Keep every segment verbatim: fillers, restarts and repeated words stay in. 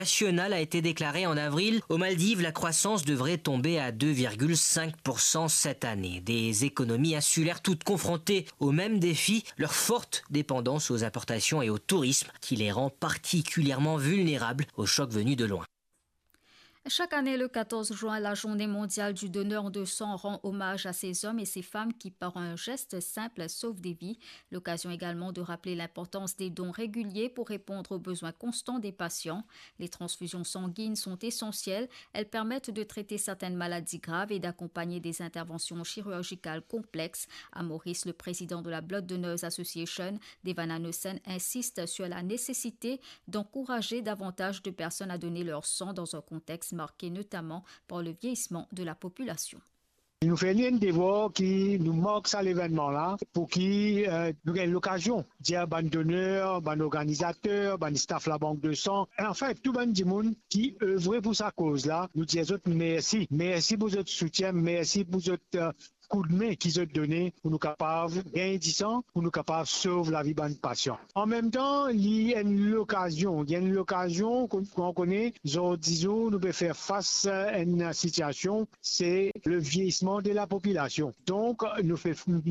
national a été déclaré en avril. Aux Maldives, la croissance devrait tomber à deux virgule cinq pour cent cette année. Des économies insulaires toutes confrontées aux mêmes défis, leur forte dépendance aux importations et au tourisme qui les rend particulièrement vulnérables aux chocs venus de loin. Chaque année, le quatorze juin, la journée mondiale du donneur de sang rend hommage à ces hommes et ces femmes qui, par un geste simple, sauvent des vies. L'occasion également de rappeler l'importance des dons réguliers pour répondre aux besoins constants des patients. Les transfusions sanguines sont essentielles. Elles permettent de traiter certaines maladies graves et d'accompagner des interventions chirurgicales complexes. À Maurice, le président de la Blood Donors Association, Devana Nosen, insiste sur la nécessité d'encourager davantage de personnes à donner leur sang dans un contexte marqué notamment par le vieillissement de la population. Il nous fait un devoir qui nous manque ça l'événement-là pour qu'il euh, nous ait l'occasion de dire ban donneur, ban organisateur, ban staff la banque de sang. Et en fait, tout ban du monde qui œuvre pour sa cause-là, nous disons merci. Merci pour votre soutien, merci pour votre euh, coup de main qu'ils ont donné pour nous capables de gagner du sang, pour nous capables de sauver la vie de patient. En même temps, il y a une occasion, il y a une occasion qu'on connaît, disons, nous pouvons faire face à une situation, c'est le vieillissement de la population. Donc, nous faisons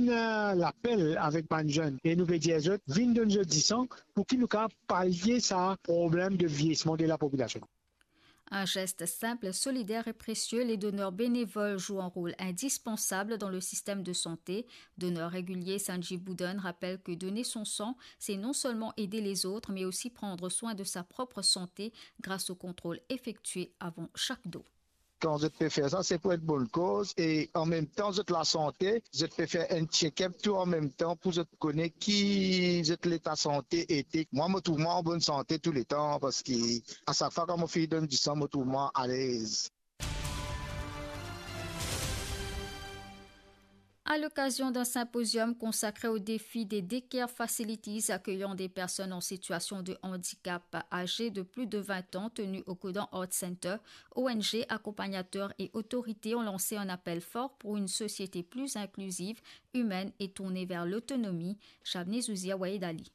l'appel avec les jeunes et nous pouvons dire, venez donner du sang pour qu'ils nous capables de pallier ce problème de vieillissement de la population. Un geste simple, solidaire et précieux, les donneurs bénévoles jouent un rôle indispensable dans le système de santé. Donneur régulier, Sanjeev Boudon rappelle que donner son sang, c'est non seulement aider les autres, mais aussi prendre soin de sa propre santé grâce au contrôle effectué avant chaque don. Quand je peux faire ça, c'est pour une bonne cause et en même temps, je la santé, je peux faire un check-up tout en même temps pour je connaître qui l'état santé était. Moi, je me trouve en bonne santé tous les temps parce que à chaque fois que mon fils donne du sang, je me trouve à l'aise. À l'occasion d'un symposium consacré au défi des Daycare Facilities accueillant des personnes en situation de handicap âgées de plus de vingt ans tenu au Kodan Art Center, O N G, accompagnateurs et autorités ont lancé un appel fort pour une société plus inclusive, humaine et tournée vers l'autonomie. Chavni Zouzia Waïdali.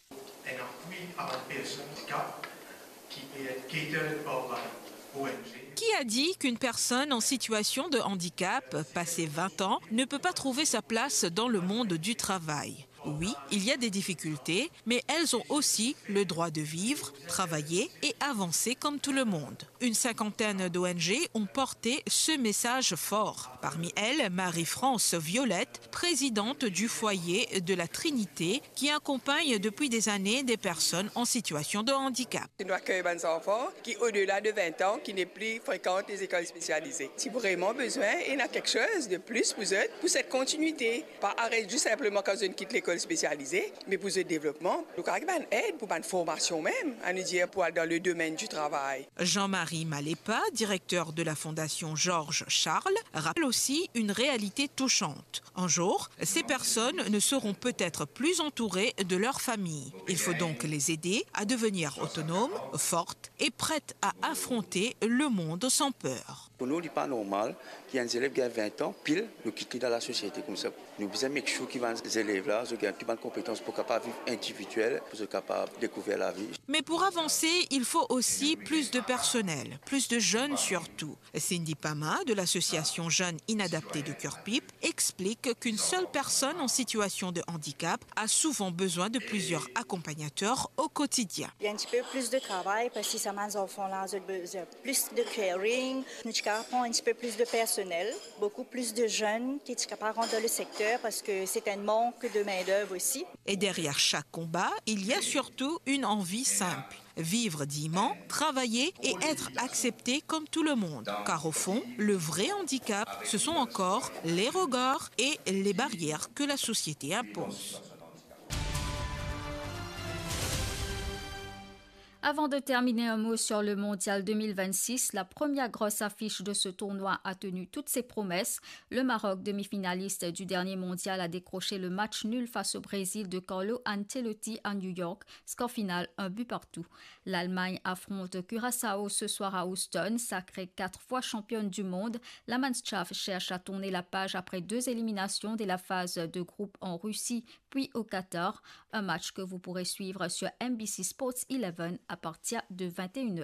Un appui à la personne handicap qui est catered par la O N G. Qui a dit qu'une personne en situation de handicap, passé vingt ans, ne peut pas trouver sa place dans le monde du travail? Oui, il y a des difficultés, mais elles ont aussi le droit de vivre, travailler et avancer comme tout le monde. Une cinquantaine d'O N G ont porté ce message fort. Parmi elles, Marie-France Violette, présidente du foyer de la Trinité, qui accompagne depuis des années des personnes en situation de handicap. Nous accueillons des enfants qui, au-delà de vingt ans, qui n'est plus fréquentent les écoles spécialisées. Si vraiment besoin, il y a quelque chose de plus pour eux, pour cette continuité. Pas arrêter juste simplement quand ils quittent l'école spécialisée, mais pour ce développement. Donc, avec une aide, pour une formation même, à nous dire pour aller dans le domaine du travail. Jean-Marie Malépa, directeur de la Fondation Georges Charles, rappelle aussi une réalité touchante. Un jour, ces personnes ne seront peut-être plus entourées de leur famille. Il faut donc les aider à devenir autonomes, fortes et prêtes à affronter le monde sans peur. Pour nous, il n'est pas normal qu'il y ait un élève qui a vingt ans, pile, nous quitter dans la société comme ça. Nous besoin de make sure que ces élèves-là ont toutes les compétences pour capables de vivre individuelles, pour être capables de découvrir la vie. Mais pour avancer, il faut aussi plus de personnel, plus de jeunes surtout. Cindy Pama, de l'association Jeunes Inadaptés de Cœur-Pipe, explique qu'une seule personne en situation de handicap a souvent besoin de plusieurs accompagnateurs au quotidien. Il y a un petit peu plus de travail parce que ça m'a enfants-là, plus de caring, nous sommes capables un petit peu plus de personnel, beaucoup plus de jeunes qui sont capables de rentrer dans le secteur parce que c'est un manque de main-d'œuvre aussi. Et derrière chaque combat, il y a surtout une envie simple. Vivre dignement, travailler et être accepté comme tout le monde. Car au fond, le vrai handicap, ce sont encore les regards et les barrières que la société impose. Avant de terminer, un mot sur le Mondial deux mille vingt-six. La première grosse affiche de ce tournoi a tenu toutes ses promesses. Le Maroc, demi-finaliste du dernier mondial, a décroché le match nul face au Brésil de Carlo Ancelotti à New York. Score final, un but partout. L'Allemagne affronte Curaçao ce soir à Houston. Sacrée quatre fois championne du monde, la Mannschaft cherche à tourner la page après deux éliminations dès la phase de groupe en Russie puis au Qatar. Un match que vous pourrez suivre sur N B C Sports onze à partir de vingt et une heures.